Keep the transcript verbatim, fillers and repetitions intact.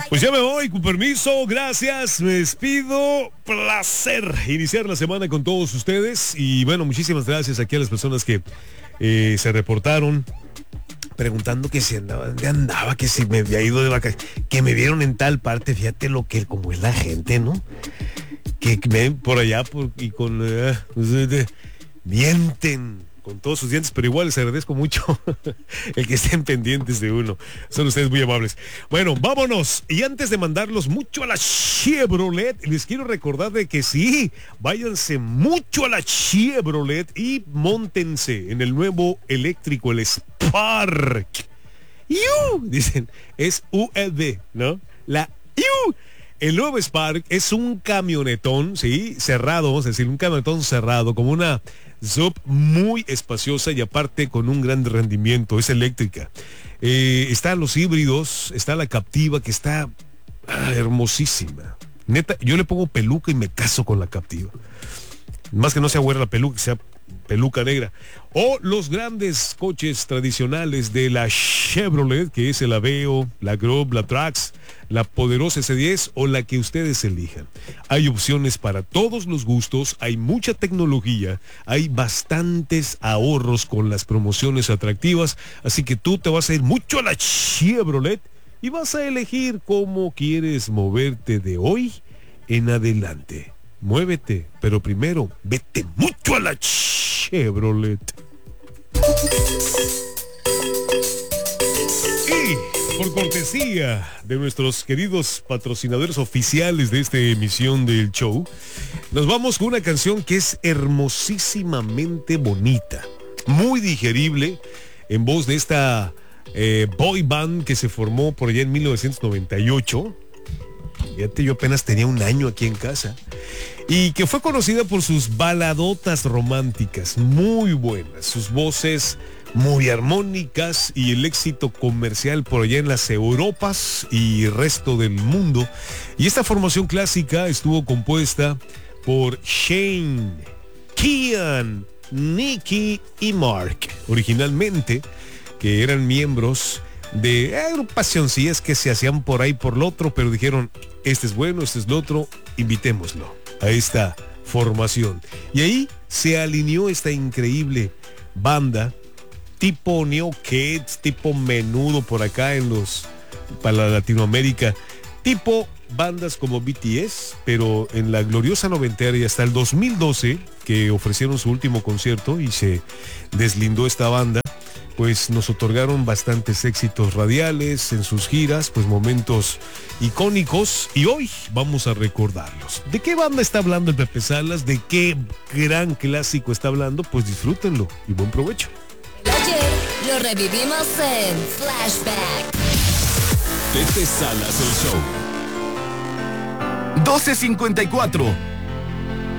Pues ya me voy, con permiso, gracias, me despido, placer iniciar la semana con todos ustedes y bueno, muchísimas gracias aquí a las personas que eh, se reportaron preguntando que si andaba, dónde andaba, que si me había ido de vacaciones, que me vieron en tal parte, fíjate lo que, como es la gente, ¿no? Que me ven por allá por, y con, uh, pues, mienten con todos sus dientes, pero igual les agradezco mucho el que estén pendientes de uno. Son ustedes muy amables. Bueno, vámonos. Y antes de mandarlos mucho a la Chevrolet, les quiero recordar de que sí, váyanse mucho a la Chevrolet y móntense en el nuevo eléctrico, el Spark. ¡Yu! Dicen, es U E D, ¿no? La ¡Yu! El nuevo Spark es un camionetón, sí, cerrado, vamos a decir, un camionetón cerrado, como una sub muy espaciosa y aparte con un gran rendimiento, es eléctrica. Eh, están los híbridos, está la Captiva que está ah, hermosísima. Neta, yo le pongo peluca y me caso con la Captiva. Más que no sea güera la peluca, que sea peluca negra. O los grandes coches tradicionales de la Chevrolet, que es el Aveo, la Grove, la Trax, la poderosa S diez o la que ustedes elijan. Hay opciones para todos los gustos, hay mucha tecnología, hay bastantes ahorros con las promociones atractivas, así que tú te vas a ir mucho a la Chevrolet y vas a elegir cómo quieres moverte de hoy en adelante. Muévete, pero primero vete mucho a la Chevrolet. Y por cortesía de nuestros queridos patrocinadores oficiales de esta emisión del show, nos vamos con una canción que es hermosísimamente bonita, muy digerible, en voz de esta eh, boy band que se formó por allá en mil novecientos noventa y ocho. Fíjate, yo apenas tenía un año aquí en casa. Y que fue conocida por sus baladotas románticas, muy buenas, sus voces muy armónicas y el éxito comercial por allá en las Europas y resto del mundo. Y esta formación clásica estuvo compuesta por Shane, Kian, Nicky y Mark, originalmente, que eran miembros de agrupacioncillas que se hacían por ahí por lo otro, pero dijeron, este es bueno, este es lo otro, invitémoslo a esta formación. Y ahí se alineó esta increíble banda, tipo New Kids, tipo Menudo por acá en los, para Latinoamérica, tipo bandas como B T S, pero en la gloriosa noventera y hasta el dos mil doce, que ofrecieron su último concierto y se deslindó esta banda, pues nos otorgaron bastantes éxitos radiales en sus giras, pues momentos icónicos, y hoy vamos a recordarlos. ¿De qué banda está hablando el Pepe Salas? ¿De qué gran clásico está hablando? Pues disfrútenlo y buen provecho. Ayer lo revivimos en Flashback. Pepe Salas, el show. doce cincuenta y cuatro